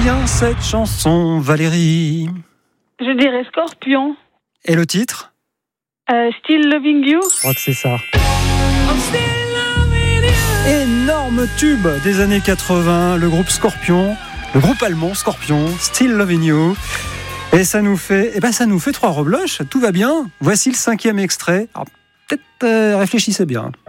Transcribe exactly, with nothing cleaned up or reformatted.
bien cette chanson, Valérie? Je dirais Scorpion. Et le titre? Euh, Still Loving You. Je crois que c'est ça. Énorme tube des années quatre-vingts, le groupe Scorpion, le groupe allemand Scorpion, Still Loving You. Et ça nous fait, eh ben ça nous fait trois rebloches, tout va bien. Voici le cinquième extrait. Alors, peut-être euh, réfléchissez bien.